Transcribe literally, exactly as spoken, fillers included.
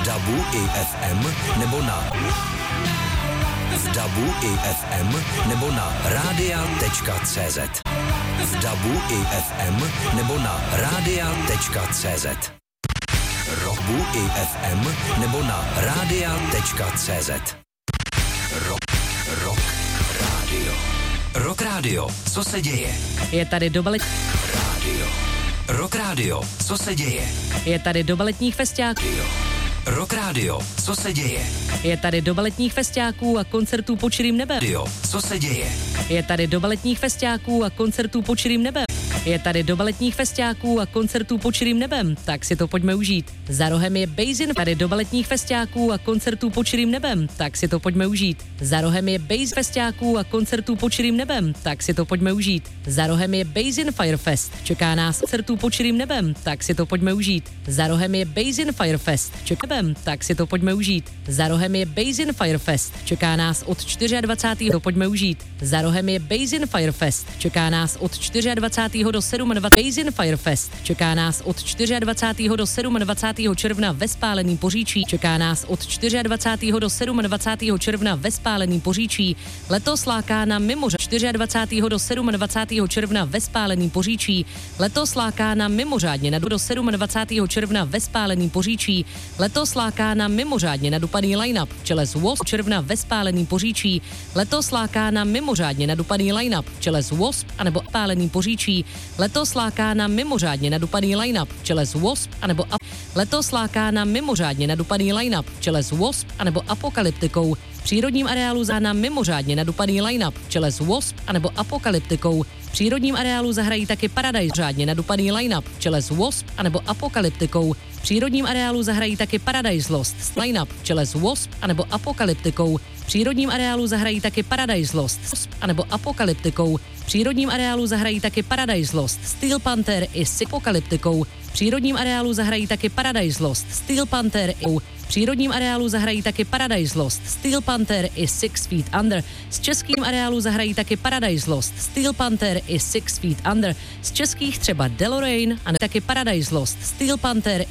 V dabu i ef em nebo na v dabu i ef em nebo na rádia tečka cé zet. V dabu i ef em nebo na rádia tečka cé zet. Robu i ef em nebo na rádia tečka cé zet. Rock, rock, rádio. Rock rádio, co se děje? Je tady doba let... Rádio. Rock rádio, co se děje? Je tady doba letních festiáků. Rock rádio, co se děje? Je tady doba letních festiáků a koncertů pod čirým nebem. Radio, co se děje? Je tady doba letních festiáků a koncertů pod čirým nebem. Je tady doba letních festiáků a koncertů pod čirým nebem, tak si to pojďme užít. Za rohem je Basin, tady doba letních festiáků a koncertů pod čirým nebem, tak si to pojďme užít. Za rohem je Basin festiáků a koncertů pod čirým nebem, tak si to pojďme užít. Za rohem je Basin Firefest, čeká nás koncertů pod čirým nebem, tak si to pojďme užít. Za rohem je Basin Firefest, čeká nebem, tak si to pojďme užít. Za rohem je Basin Firefest, čeká nás od dvacátého čtvrtého to pojďme užít. Za rohem je Basin Firefest, čeká nás od dvacátého čtvrtého do dvacátého sedmého Basin Firefest, čeká nás od dvacátého čtvrtého do dvacátého sedmého června ve Spáleném Poříčí, čeká nás od dvacátého čtvrtého do dvacátého sedmého června ve Spáleném Poříčí. Letos láká na mimořádně dvacátého čtvrtého do dvacátého sedmého června ve Spáleném Poříčí. Letos láká na mimořádně na do dvacátého sedmého června ve Spáleném Poříčí. Letos láká na mimořádně nadupaný line-up v čele s W A S P června ve Spáleném Poříčí. Letos láká na mimořádně nadupaný line-up v čele s W A S P anebo Spáleným Poříčí. Letos láká na mimořádně nadupaný line-up v čele s W A S P anebo a... Letos láká na mimořádně nadupaný line-up v čele s W A S P anebo Apokalyptikou. V přírodním areálu za na mimořádně nadupaný line-up v čele s W A S P anebo Apokalyptikou. V přírodním areálu zahrají taky Paradise řádně nadupaný line-up v čele s W A S P anebo Apokalyptikou. V přírodním areálu zahrají taky Paradise Lost line-up v čele s W A S P anebo Apokalyptikou. V přírodním areálu zahrají taky Paradise Lost anebo Apokalyptikou. V přírodním areálu zahrají taky Paradise Lost, Steel Panther i s Apokalyptikou. V přírodním areálu zahrají taky Paradise Lost, Steel Panther i v přírodním areálu zahrají taky Paradise Lost, Steel Panther i Six Feet Under. Z českým areálu zahrají taky Paradise Lost, Steel Panther i Six Feet Under. Z českých třeba DeLorean a taky Paradise Lost, Steel Panther